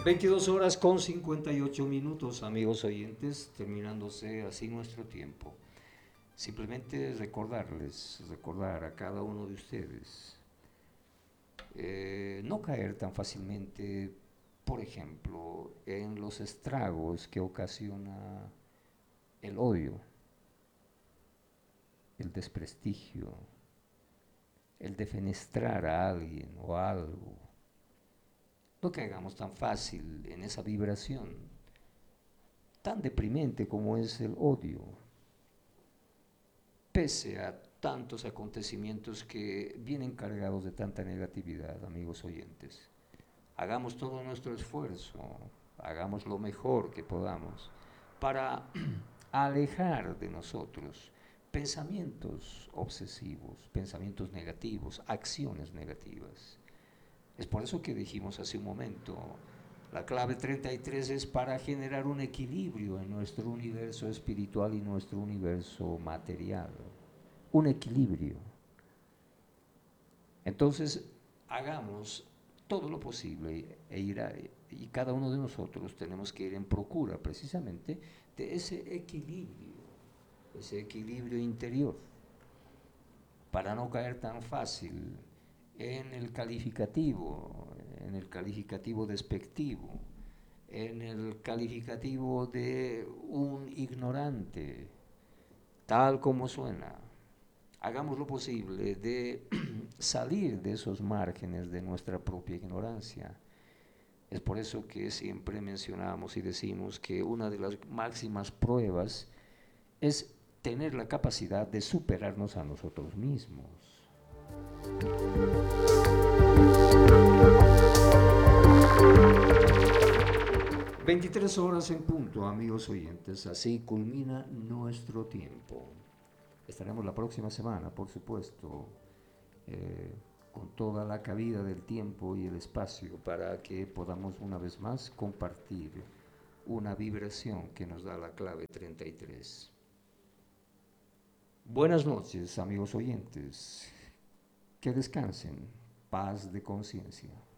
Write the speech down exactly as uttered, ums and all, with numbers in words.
veintidós horas con cincuenta y ocho minutos, amigos oyentes, terminándose así nuestro tiempo. Simplemente recordarles, recordar a cada uno de ustedes, eh, no caer tan fácilmente, por ejemplo, en los estragos que ocasiona el odio, el desprestigio, el defenestrar a alguien o a algo. No caigamos tan fácil en esa vibración tan deprimente como es el odio, pese a tantos acontecimientos que vienen cargados de tanta negatividad, amigos oyentes. Hagamos todo nuestro esfuerzo, hagamos lo mejor que podamos para alejar de nosotros pensamientos obsesivos, pensamientos negativos, acciones negativas. Es por eso que dijimos hace un momento, la clave treinta y tres es para generar un equilibrio en nuestro universo espiritual y nuestro universo material. Un equilibrio. Entonces, hagamos todo lo posible e irá, y cada uno de nosotros tenemos que ir en procura precisamente de ese equilibrio, ese equilibrio interior, para no caer tan fácil en el calificativo, en el calificativo despectivo, en el calificativo de un ignorante, tal como suena. Hagamos lo posible de salir de esos márgenes de nuestra propia ignorancia. Es por eso que siempre mencionamos y decimos que una de las máximas pruebas es tener la capacidad de superarnos a nosotros mismos. veintitrés horas en punto, amigos oyentes. Así culmina nuestro tiempo. Estaremos la próxima semana, por supuesto, eh, con toda la cabida del tiempo y el espacio para que podamos una vez más compartir una vibración que nos da la clave treinta y tres. Buenas noches, amigos oyentes. Que descansen. Paz de conciencia.